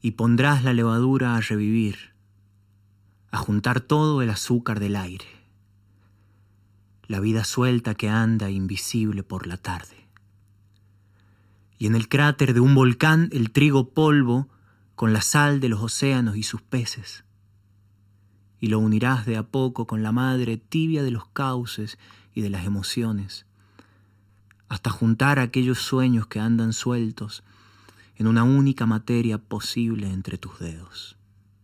y pondrás la levadura a revivir, a juntar todo el azúcar del aire, la vida suelta que anda invisible por la tarde. Y en el cráter de un volcán el trigo polvo con la sal de los océanos y sus peces, y lo unirás de a poco con la madre tibia de los cauces y de las emociones, hasta juntar aquellos sueños que andan sueltos en una única materia posible entre tus dedos.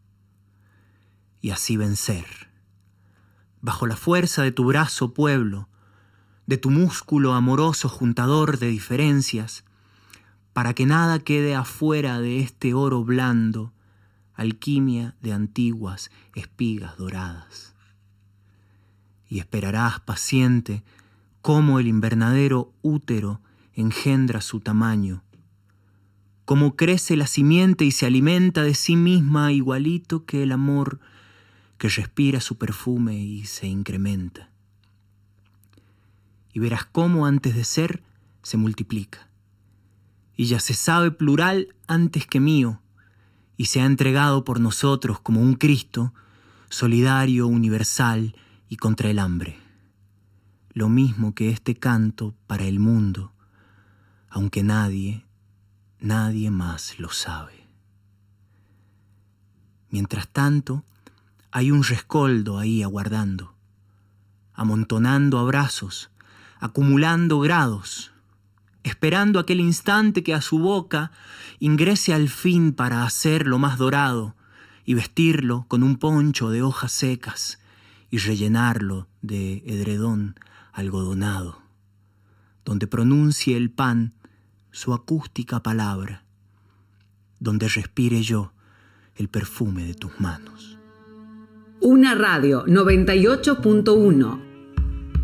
Y así vencer, bajo la fuerza de tu brazo pueblo, de tu músculo amoroso juntador de diferencias, para que nada quede afuera de este oro blando, alquimia de antiguas espigas doradas. Y esperarás paciente cómo el invernadero útero engendra su tamaño, cómo crece la simiente y se alimenta de sí misma igualito que el amor que respira su perfume y se incrementa. Y verás cómo antes de ser se multiplica, y ya se sabe plural antes que mío, y se ha entregado por nosotros como un Cristo solidario, universal y contra el hambre. Lo mismo que este canto para el mundo, aunque nadie más lo sabe. Mientras tanto, hay un rescoldo ahí aguardando, amontonando abrazos, acumulando grados, esperando aquel instante que a su boca ingrese al fin para hacerlo más dorado y vestirlo con un poncho de hojas secas y rellenarlo de edredón algodonado, donde pronuncie el pan su acústica palabra, donde respire yo el perfume de tus manos. Una Radio 98.1